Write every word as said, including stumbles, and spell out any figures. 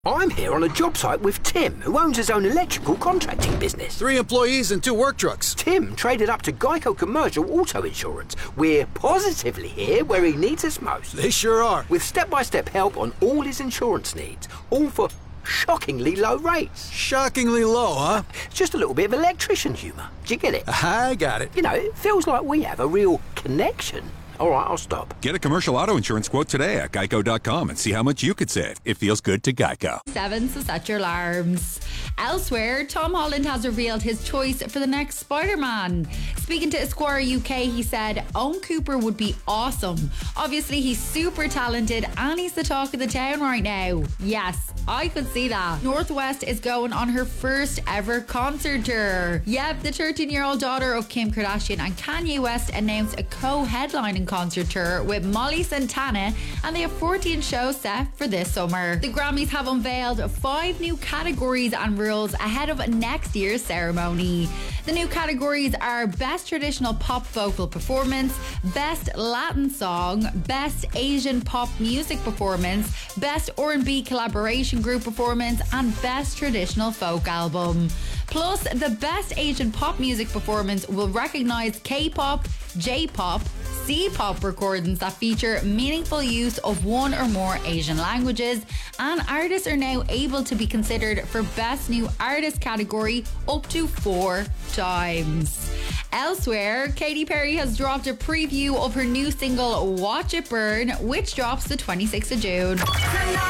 I'm here on a job site with Tim, who owns his own electrical contracting business. Three employees and two work trucks. Tim traded up to Geico Commercial Auto Insurance. We're positively here where he needs us most. They sure are. With step-by-step help on all his insurance needs, all for shockingly low rates. Shockingly low, huh? Just a little bit of electrician humour. Do you get it? I got it. You know, it feels like we have a real connection. All right, I'll stop. Get a commercial auto insurance quote today at geico dot com and see how much you could save. It feels good to Geico. Seven, so set your alarms. Elsewhere, Tom Holland has revealed his choice for the next Spider-Man. Speaking to Esquire U K, he said Owen Cooper would be awesome. Obviously, he's super talented and he's the talk of the town right now. Yes, I could see that. North West is going on her first ever concert tour. Yep, the thirteen-year-old daughter of Kim Kardashian and Kanye West announced a co-headlining concert tour with Molly Santana, and they have fourteen shows set for this summer. The Grammys have unveiled five new categories and rules ahead of next year's ceremony. The new categories are Best Traditional Pop Vocal Performance, Best Latin Song, Best Asian Pop Music Performance, Best R and B Collaboration Group Performance, and Best Traditional Folk Album. Plus, the Best Asian Pop Music Performance will recognise K-pop, J-pop, C-pop recordings that feature meaningful use of one or more Asian languages, and artists are now able to be considered for Best New Artist category up to four times. Elsewhere, Katy Perry has dropped a preview of her new single Watch It Burn, which drops the twenty-sixth of June.